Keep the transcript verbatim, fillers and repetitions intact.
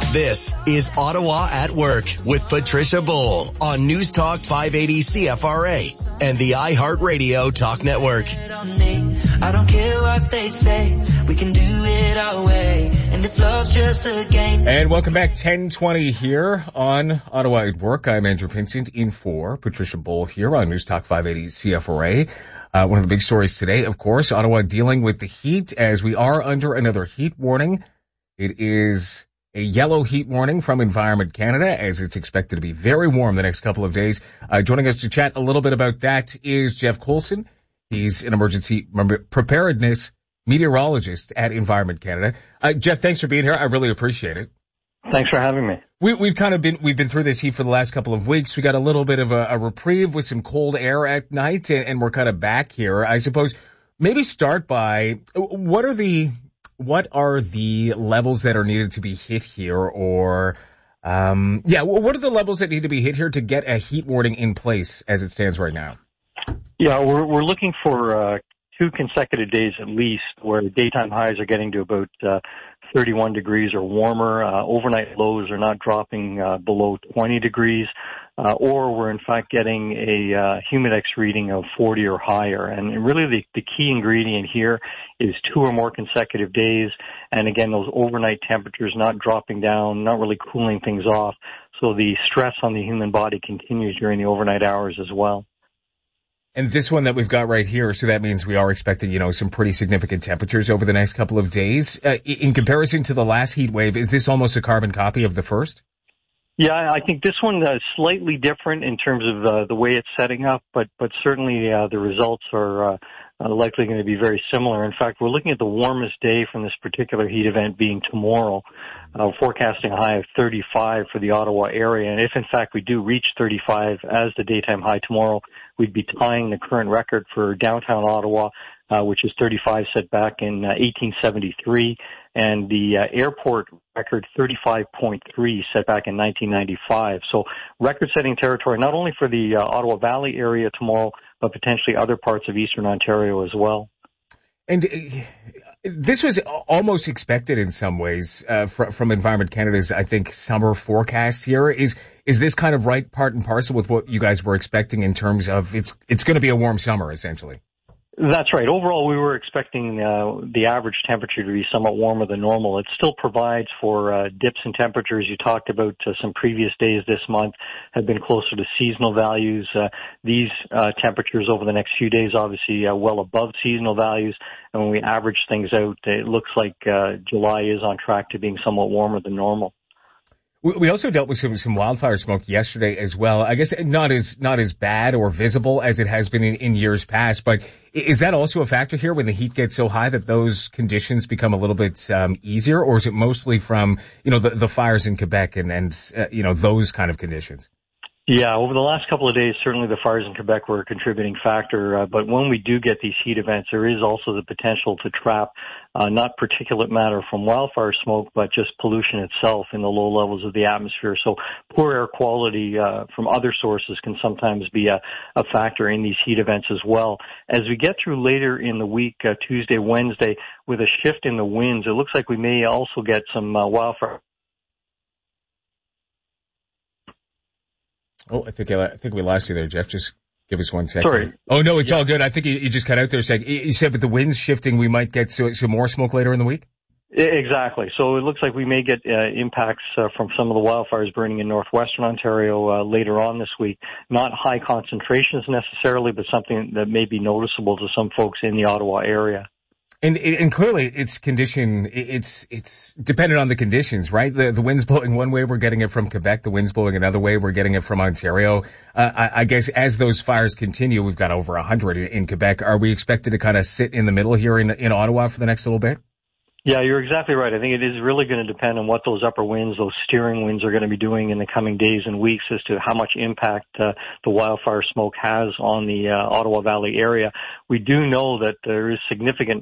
This is Ottawa at Work with Patricia Bowl on News Talk five eighty C F R A and the iHeartRadio Talk Network. I don't care what they say. We can do it our way. And if love's just a game. And welcome back. ten twenty here on Ottawa at Work. I'm Andrew Pinsent in for Patricia Bowl here on News Talk five eighty C F R A. Uh, one of the big stories today, of course, Ottawa dealing with the heat as we are under another heat warning. It is a yellow heat warning from Environment Canada as it's expected to be very warm the next couple of days. Uh, joining us to chat a little bit about that is Jeff Coulson. He's an emergency preparedness meteorologist at Environment Canada. Uh, Jeff, thanks for being here. I really appreciate it. Thanks for having me. We, we've kind of been, we've been through this heat for the last couple of weeks. We got a little bit of a, a reprieve with some cold air at night, and, and we're kind of back here. I suppose maybe start by what are the, what are the levels that are needed to be hit here, or, um, yeah, what are the levels that need to be hit here to get a heat warning in place as it stands right now? Yeah, we're, we're looking for, uh, two consecutive days at least where daytime highs are getting to about, uh, thirty-one degrees or warmer. Uh, overnight lows are not dropping, uh, below twenty degrees, uh, or we're in fact getting a, uh, humidex reading of forty or higher. And really the, the key ingredient here is two or more consecutive days. And again, those overnight temperatures not dropping down, not really cooling things off. So the stress on the human body continues during the overnight hours as well. And this one that we've got right here, so that means we are expecting, you know, some pretty significant temperatures over the next couple of days. Uh, in comparison to the last heat wave, is this almost a carbon copy of the first? Yeah, I think this one is slightly different in terms of uh, the way it's setting up, but but certainly uh, the results are uh, uh, likely going to be very similar. In fact, we're looking at the warmest day from this particular heat event being tomorrow, uh, forecasting a high of thirty-five for the Ottawa area. And if, in fact, we do reach thirty-five as the daytime high tomorrow, we'd be tying the current record for downtown Ottawa, uh, which is thirty-five set back in uh, eighteen seventy-three, and the uh, airport record thirty-five point three set back in nineteen ninety-five. So record-setting territory not only for the uh, Ottawa Valley area tomorrow, but potentially other parts of eastern Ontario as well. And uh, this was almost expected in some ways uh, fr- from Environment Canada's, I think, summer forecast here. Is is this kind of right part and parcel with what you guys were expecting in terms of it's it's going to be a warm summer, essentially? That's right. Overall, we were expecting uh, the average temperature to be somewhat warmer than normal. It still provides for uh, dips in temperatures. You talked about uh, some previous days this month have been closer to seasonal values. Uh, these uh, temperatures over the next few days, obviously, uh, well above seasonal values. And when we average things out, it looks like uh, July is on track to being somewhat warmer than normal. We also dealt with some, some wildfire smoke yesterday as well. I guess not as, not as bad or visible as it has been in, in years past, but is that also a factor here when the heat gets so high that those conditions become a little bit, um, easier, or is it mostly from, you know, the, the fires in Quebec and, and, uh, you know, those kind of conditions? Yeah, over the last couple of days, certainly the fires in Quebec were a contributing factor. Uh, but when we do get these heat events, there is also the potential to trap uh, not particulate matter from wildfire smoke, but just pollution itself in the low levels of the atmosphere. So poor air quality uh, from other sources can sometimes be a, a factor in these heat events as well. As we get through later in the week, uh, Tuesday, Wednesday, with a shift in the winds, it looks like we may also get some uh, wildfire. Oh, I think I, I think we lost you there, Jeff. Just give us one second. Sorry. Oh, no, it's yeah. all good. I think you, you just cut out there a second. You said with the winds shifting, we might get some, some more smoke later in the week? Exactly. So it looks like we may get uh, impacts uh, from some of the wildfires burning in northwestern Ontario uh, later on this week. Not high concentrations necessarily, but something that may be noticeable to some folks in the Ottawa area. And, and clearly it's condition, it's, it's dependent on the conditions, right? The, the wind's blowing one way, we're getting it from Quebec. The wind's blowing another way, we're getting it from Ontario. Uh, I, I guess as those fires continue, we've got over a hundred in Quebec. Are we expected to kind of sit in the middle here in, in Ottawa for the next little bit? Yeah, you're exactly right. I think it is really going to depend on what those upper winds, those steering winds are going to be doing in the coming days and weeks as to how much impact uh, the wildfire smoke has on the uh, Ottawa Valley area. We do know that there is significant